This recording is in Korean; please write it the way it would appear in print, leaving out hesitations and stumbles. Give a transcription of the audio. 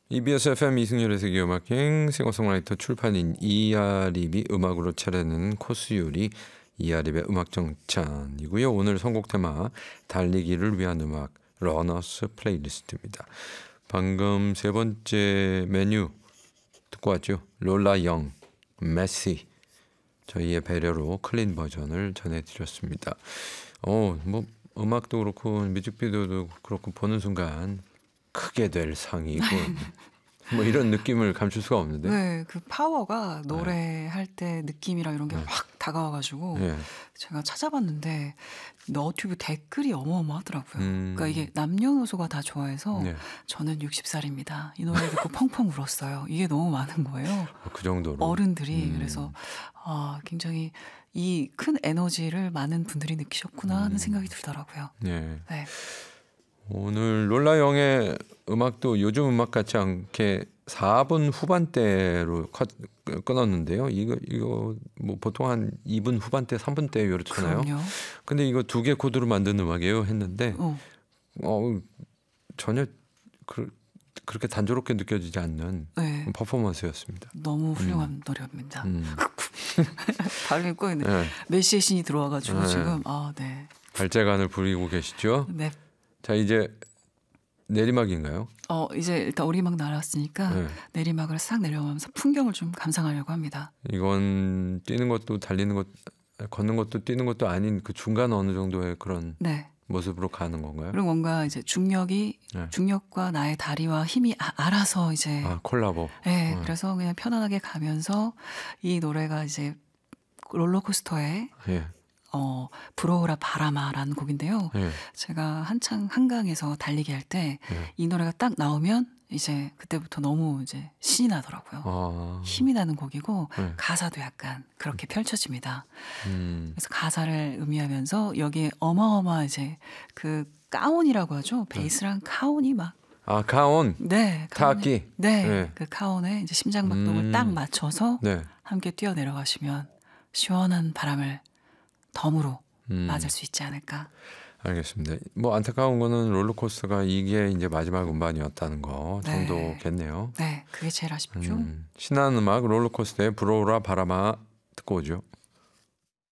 EBS FM 이승열의 세계음악여행 싱어송라이터 출판인 이아립이 음악으로 차려낸 코스 요리 이아립의 음악정찬이고요. 오늘 선곡 테마 달리기를 위한 음악 러너스 플레이리스트입니다. 방금 세 번째 메뉴 듣고 왔죠. 롤라 영, 메시 저희의 배려로 클린 버전을 전해드렸습니다. 뭐 음악도 그렇고 뮤직비디오도 그렇고 보는 순간 크게 될 상이고 뭐 이런 느낌을 감출 수가 없는데. 네, 그 파워가 노래할 때 느낌이랑 이런 게 확 다가와가지고 제가 찾아봤는데 너튜브 댓글이 어마어마하더라고요. 그러니까 이게 남녀노소가 다 좋아해서 저는 60살입니다. 이 노래 듣고 펑펑 울었어요. 이게 너무 많은 거예요. 그 정도로. 어른들이. 그래서 굉장히 이 큰 에너지를 많은 분들이 느끼셨구나 하는 생각이 들더라고요. 네. 네. 오늘 롤라 영의 음악도 요즘 음악 같지 않게 4분 후반대로 끊었는데요. 이거 뭐 보통 한 2분 후반대, 3분대 이렇잖아요. 그럼요. 근데 이거 2개 코드로 만든 음악이에요 했는데 전혀 그렇게 단조롭게 느껴지지 않는 퍼포먼스였습니다. 너무 훌륭한 노래입니다. 발음이 꼬이네. 메시의 신이 들어와가지고 지금 발재간을 부리고 계시죠? 네. 자, 이제 내리막인가요? 이제 일단 오리막 날았으니까 내리막을 싹 내려가면서 풍경을 좀 감상하려고 합니다. 이건 뛰는 것도 달리는 것, 걷는 것도 뛰는 것도 아닌 그 중간 어느 정도의 그런 모습으로 가는 건가요? 그리고 뭔가 이제 중력과 나의 다리와 힘이 알아서 이제 콜라보. 네, 그래서 그냥 편안하게 가면서 이 노래가 이제 롤러코스터에 불어오라 바람아라는 곡인데요. 제가 한창 한강에서 달리기 할 때 이 노래가 딱 나오면 이제 그때부터 너무 이제 신이 나더라고요. 힘이 나는 곡이고 가사도 약간 그렇게 펼쳐집니다. 그래서 가사를 음미하면서 여기에 어마어마 이제 그 가온이라고 하죠. 베이스랑 카온이 막 카온. 네, 타악기. 네, 그 카온에 이제 심장박동을 딱 맞춰서 함께 뛰어 내려가시면 시원한 바람을 덤으로 맞을 수 있지 않을까. 알겠습니다. 뭐 안타까운 거는 롤러코스터가 이게 이제 마지막 음반이었다는 거 정도겠네요. 네, 그게 제일 아쉽죠. 신나는 음악 롤러코스터의 불어오라 바람아 듣고 오죠.